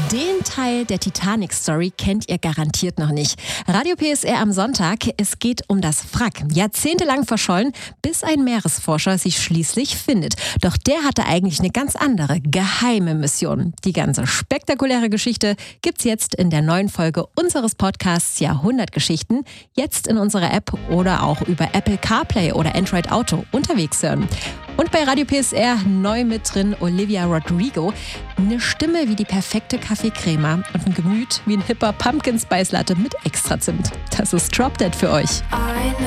Den Teil der Titanic-Story kennt ihr garantiert noch nicht. Radio PSR am Sonntag, es geht um das Wrack. Jahrzehntelang verschollen, bis ein Meeresforscher sie schließlich findet. Doch der hatte eigentlich eine ganz andere, geheime Mission. Die ganze spektakuläre Geschichte gibt's jetzt in der neuen Folge unseres Podcasts Jahrhundertgeschichten. Jetzt in unserer App oder auch über Apple CarPlay oder Android Auto unterwegs hören. Und bei Radio PSR neu mit drin Olivia Rodrigo. Eine Stimme wie die perfekte Kaffeecrema und ein Gemüt wie ein hipper Pumpkin Spice Latte mit Extrazimt. Das ist Drop Dead für euch. I know